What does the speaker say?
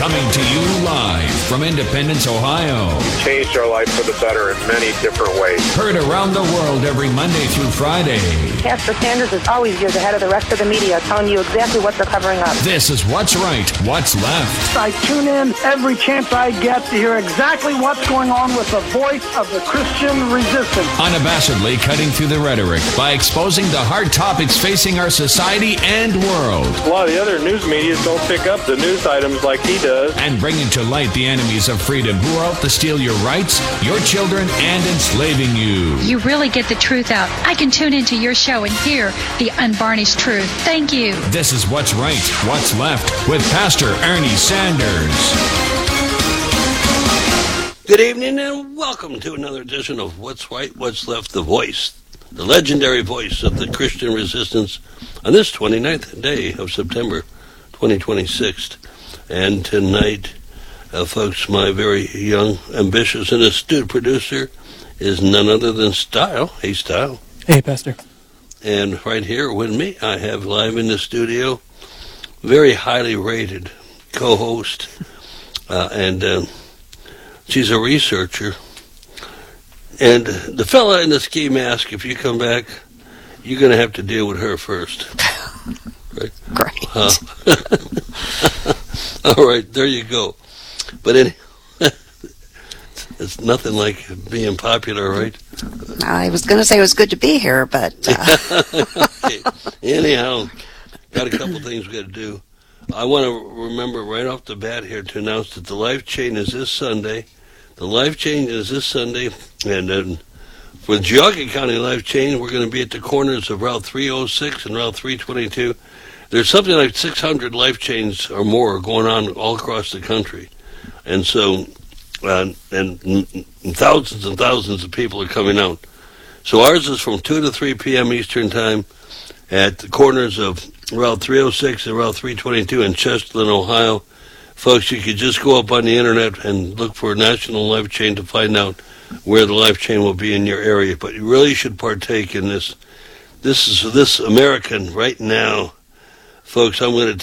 Coming to you live from Independence, Ohio. Changed our life for the better in many different ways. Heard around the world every Monday through Friday. Pastor Sanders is always years ahead of the rest of the media, telling you exactly what they're covering up. This is What's Right, What's Left. I tune in every chance I get to hear exactly what's going on with the voice of the Christian resistance. Unabashedly cutting through the rhetoric by exposing the hard topics facing our society and world. A lot of the other news media don't pick up the news items like he does. And bringing to light the enemies of freedom who are out to steal your rights, your children, and enslaving you. You really get the truth out. I can tune into your show and hear the unvarnished truth. Thank you. This is What's Right, What's Left with Pastor Ernie Sanders. Good evening and welcome to another edition of What's Right, What's Left, the voice, the legendary voice of the Christian resistance on this 29th day of September 2026. And tonight, folks, my very young, ambitious, and astute producer is none other than Style. Hey, Style. Hey, Pastor. And right here with me, I have live in the studio, very highly rated co-host, and she's a researcher. And the fella in the ski mask, if you come back, you're going to have to deal with her first. Right? Great. All right, there you go. But it's nothing like being popular, right? I was going to say it was good to be here, but... Okay. Anyhow, got a couple things we got to do. I want to remember right off the bat here to announce that the Life Chain is this Sunday. The Life Chain is this Sunday, and then for the Geauga County Life Chain, we're going to be at the corners of Route 306 and Route 322. There's something like 600 life chains or more going on all across the country. And so, and thousands and thousands of people are coming out. So ours is from 2 to 3 p.m. Eastern Time at the corners of Route 306 and Route 322 in Chesterland, Ohio. Folks, you could just go up on the internet and look for National Life Chain to find out where the life chain will be in your area. But you really should partake in this. This is this American right now. Folks, I'm going to